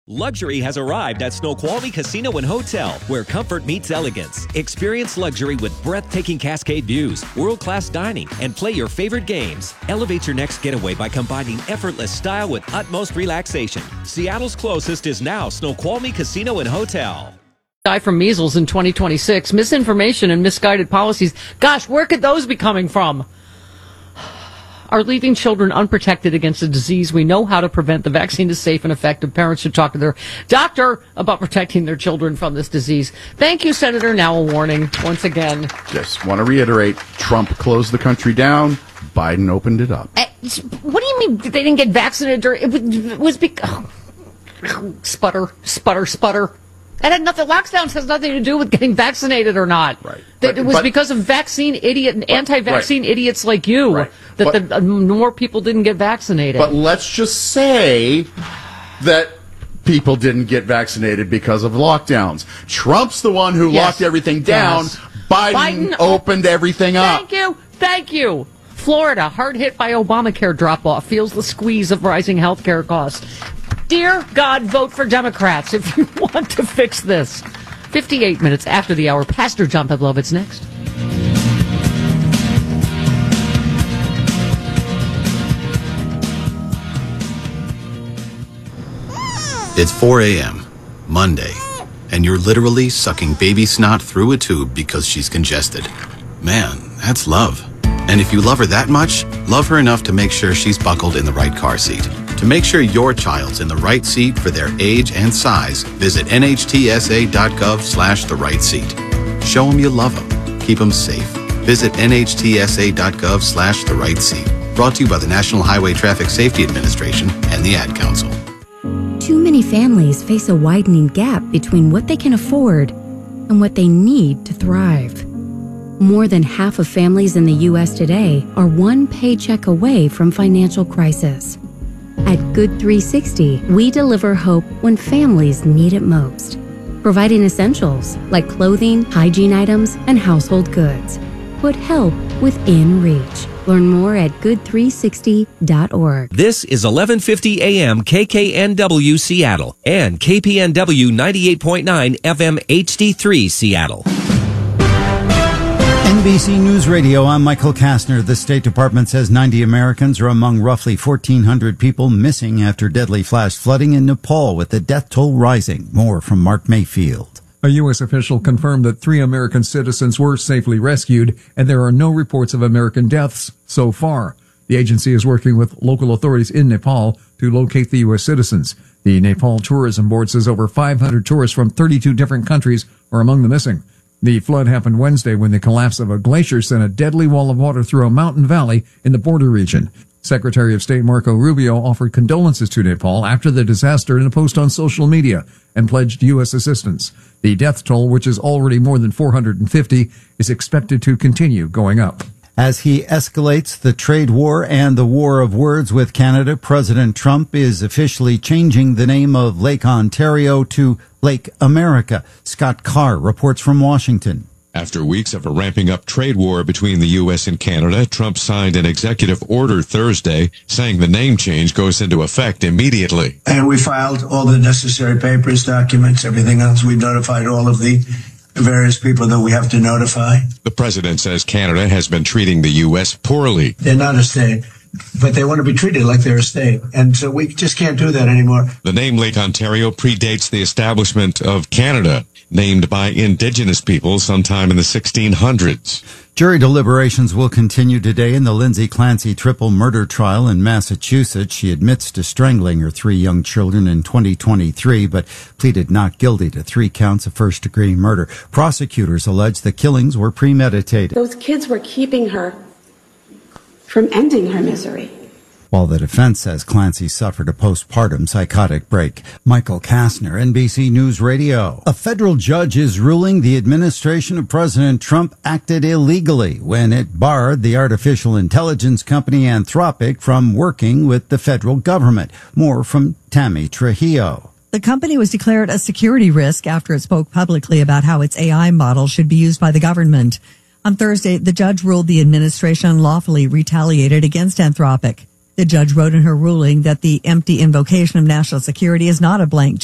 Luxury has arrived at Snoqualmie Casino and Hotel, where comfort meets elegance. Experience luxury with breathtaking cascade views, world-class dining, and play your favorite games. Elevate your next getaway by combining effortless style with utmost relaxation. Seattle's closest is now Snoqualmie Casino and Hotel. Die from measles in 2026. Misinformation and misguided policies. Gosh, where could those be coming from? Are leaving children unprotected against a disease we know how to prevent. The vaccine is safe and effective. Parents should talk to their doctor about protecting their children from this disease. Thank you, Senator. Now a warning once again. Just want to reiterate, Trump closed the country down. Biden opened it up. What do you mean they didn't get vaccinated? It was because... Sputter. That had nothing. Lockdowns has nothing to do with getting vaccinated or not. Right. It was because of vaccine idiot and anti-vaccine idiots like you that the more people didn't get vaccinated. But let's just say that people didn't get vaccinated because of lockdowns. Trump's the one who locked everything down. Yes. Biden opened everything up. Thank you. Florida, hard hit by Obamacare drop-off, feels the squeeze of rising health care costs. Dear God, vote for Democrats if you want to fix this. 58 minutes after the hour, Pastor John Pavlovitz next. It's 4 a.m., Monday, and you're literally sucking baby snot through a tube because she's congested. Man, that's love. And if you love her that much, love her enough to make sure she's buckled in the right car seat. To make sure your child's in the right seat for their age and size, visit nhtsa.gov/the right seat. Show them you love them. Keep them safe. Visit nhtsa.gov/the right seat. Brought to you by the National Highway Traffic Safety Administration and the Ad Council. Too many families face a widening gap between what they can afford and what they need to thrive. More than half of families in the U.S. today are one paycheck away from financial crisis. At Good 360, we deliver hope when families need it most, providing essentials like clothing, hygiene items, and household goods. Put help within reach. Learn more at good360.org. This is 1150 AM KKNW Seattle and KPNW 98.9 FM HD3 Seattle. NBC News Radio, I'm Michael Kastner. The State Department says 90 Americans are among roughly 1,400 people missing after deadly flash flooding in Nepal, with the death toll rising. More from Mark Mayfield. A U.S. official confirmed that 3 American citizens were safely rescued, and there are no reports of American deaths so far. The agency is working with local authorities in Nepal to locate the U.S. citizens. The Nepal Tourism Board says over 500 tourists from 32 different countries are among the missing. The flood happened Wednesday when the collapse of a glacier sent a deadly wall of water through a mountain valley in the border region. Secretary of State Marco Rubio offered condolences to Nepal after the disaster in a post on social media and pledged U.S. assistance. The death toll, which is already more than 450, is expected to continue going up. As he escalates the trade war and the war of words with Canada, President Trump is officially changing the name of Lake Ontario to Lake America. Scott Carr reports from Washington. After weeks of a ramping up trade war between the U.S. and Canada, Trump signed an executive order Thursday saying the name change goes into effect immediately. And we filed all the necessary papers, documents, everything else. We notified all of the various people that we have to notify. The president says Canada has been treating the U.S. poorly. They're not a state, but they want to be treated like they're a state. And so we just can't do that anymore. The name Lake Ontario predates the establishment of Canada, named by Indigenous people sometime in the 1600s. Jury deliberations will continue today in the Lindsay Clancy triple murder trial in Massachusetts. She admits to strangling her 3 young children in 2023, but pleaded not guilty to 3 counts of first-degree murder. Prosecutors allege the killings were premeditated. Those kids were keeping her from ending her misery. While the defense says Clancy suffered a postpartum psychotic break. Michael Kastner, NBC News Radio. A federal judge is ruling the administration of President Trump acted illegally when it barred the artificial intelligence company Anthropic from working with the federal government. More from Tammy Trujillo. The company was declared a security risk after it spoke publicly about how its AI model should be used by the government. On Thursday, the judge ruled the administration unlawfully retaliated against Anthropic. The judge wrote in her ruling that the empty invocation of national security is not a blank